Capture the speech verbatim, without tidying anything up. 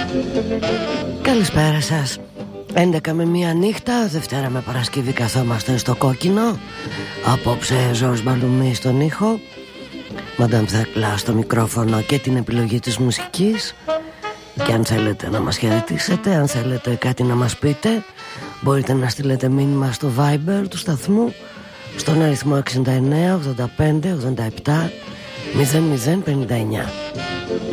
Καλησπέρα σας. έντεκα με μία νύχτα, Δευτέρα με Παρασκευή καθόμαστε στο κόκκινο. Απόψε Ζορς Μπαλουμί στον ήχο, Μαντάμ Θεκλά στο μικρόφωνο και την επιλογή της μουσικής. Και αν θέλετε να μας χαιρετήσετε, αν θέλετε κάτι να μας πείτε, μπορείτε να στείλετε μήνυμα στο Viber του σταθμού στον αριθμό εξήντα εννέα ογδόντα πέντε ογδόντα επτά μηδέν μηδέν πενήντα εννιά.